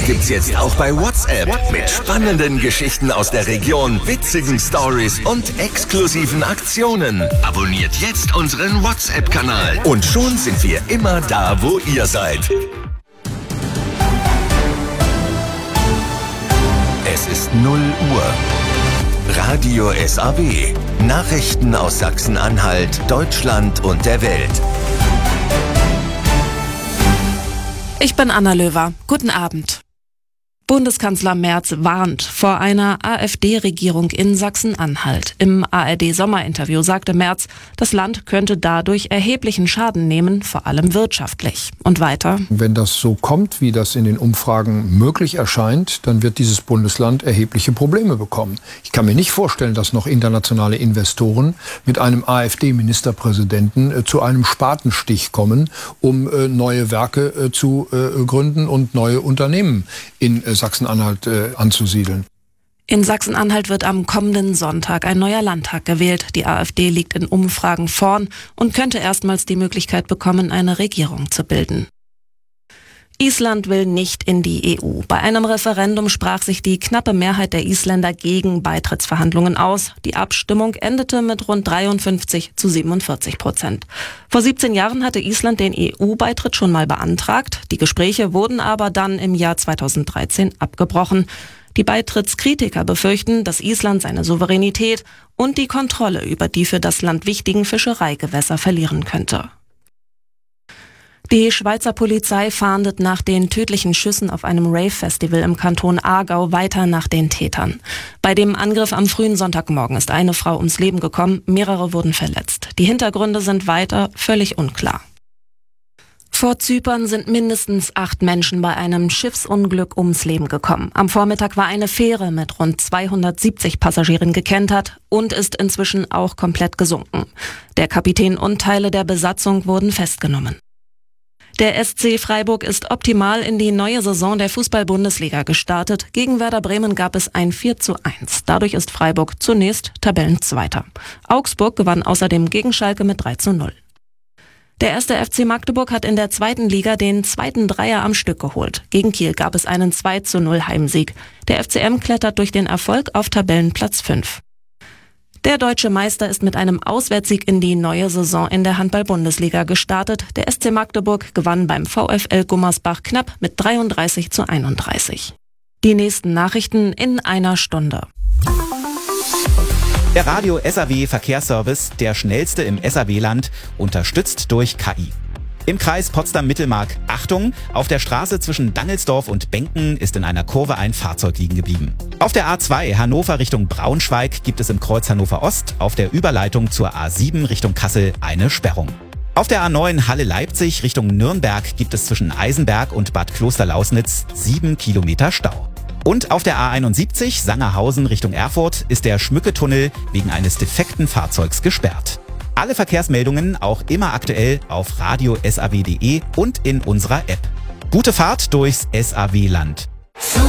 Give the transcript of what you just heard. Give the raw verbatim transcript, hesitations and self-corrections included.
Uns gibt's jetzt auch bei WhatsApp mit spannenden Geschichten aus der Region, witzigen Stories und exklusiven Aktionen. Abonniert jetzt unseren WhatsApp-Kanal und schon sind wir immer da, wo ihr seid. Es ist null Uhr. Radio S A W. Nachrichten aus Sachsen-Anhalt, Deutschland und der Welt. Ich bin Anna Löwer. Guten Abend. Bundeskanzler Merz warnt vor einer AfD-Regierung in Sachsen-Anhalt. Im A R D-Sommerinterview sagte Merz, das Land könnte dadurch erheblichen Schaden nehmen, vor allem wirtschaftlich. Und weiter: Wenn das so kommt, wie das in den Umfragen möglich erscheint, dann wird dieses Bundesland erhebliche Probleme bekommen. Ich kann mir nicht vorstellen, dass noch internationale Investoren mit einem AfD-Ministerpräsidenten äh, zu einem Spatenstich kommen, um äh, neue Werke äh, zu äh, gründen und neue Unternehmen in äh, Sachsen-Anhalt äh, anzusiedeln. In Sachsen-Anhalt wird am kommenden Sonntag ein neuer Landtag gewählt. Die AfD liegt in Umfragen vorn und könnte erstmals die Möglichkeit bekommen, eine Regierung zu bilden. Island will nicht in die E U. Bei einem Referendum sprach sich die knappe Mehrheit der Isländer gegen Beitrittsverhandlungen aus. Die Abstimmung endete mit rund dreiundfünfzig zu siebenundvierzig Prozent. Vor siebzehn Jahren hatte Island den E U-Beitritt schon mal beantragt. Die Gespräche wurden aber dann im Jahr zweitausenddreizehn abgebrochen. Die Beitrittskritiker befürchten, dass Island seine Souveränität und die Kontrolle über die für das Land wichtigen Fischereigewässer verlieren könnte. Die Schweizer Polizei fahndet nach den tödlichen Schüssen auf einem Rave-Festival im Kanton Aargau weiter nach den Tätern. Bei dem Angriff am frühen Sonntagmorgen ist eine Frau ums Leben gekommen, mehrere wurden verletzt. Die Hintergründe sind weiter völlig unklar. Vor Zypern sind mindestens acht Menschen bei einem Schiffsunglück ums Leben gekommen. Am Vormittag war eine Fähre mit rund zweihundertsiebzig Passagieren gekentert und ist inzwischen auch komplett gesunken. Der Kapitän und Teile der Besatzung wurden festgenommen. Der S C Freiburg ist optimal in die neue Saison der Fußball-Bundesliga gestartet. Gegen Werder Bremen gab es ein vier zu eins. Dadurch ist Freiburg zunächst Tabellenzweiter. Augsburg gewann außerdem gegen Schalke mit drei zu null. Der erste F C Magdeburg hat in der zweiten Liga den zweiten Dreier am Stück geholt. Gegen Kiel gab es einen zwei zu null Heimsieg. Der F C M klettert durch den Erfolg auf Tabellenplatz fünf. Der deutsche Meister ist mit einem Auswärtssieg in die neue Saison in der Handball-Bundesliga gestartet. Der S C Magdeburg gewann beim VfL Gummersbach knapp mit dreiunddreißig zu einunddreißig. Die nächsten Nachrichten in einer Stunde. Der Radio S A W Verkehrsservice, der schnellste im S A W-Land, unterstützt durch K I. Im Kreis Potsdam-Mittelmark, Achtung, auf der Straße zwischen Dangelsdorf und Benken ist in einer Kurve ein Fahrzeug liegen geblieben. Auf der A zwei Hannover Richtung Braunschweig gibt es im Kreuz Hannover Ost auf der Überleitung zur A sieben Richtung Kassel eine Sperrung. Auf der A neun Halle-Leipzig Richtung Nürnberg gibt es zwischen Eisenberg und Bad Klosterlausnitz sieben Kilometer Stau. Und auf der A einundsiebzig Sangerhausen Richtung Erfurt ist der Schmücketunnel wegen eines defekten Fahrzeugs gesperrt. Alle Verkehrsmeldungen auch immer aktuell auf radio S A W punkt de und in unserer App. Gute Fahrt durchs S A W-Land.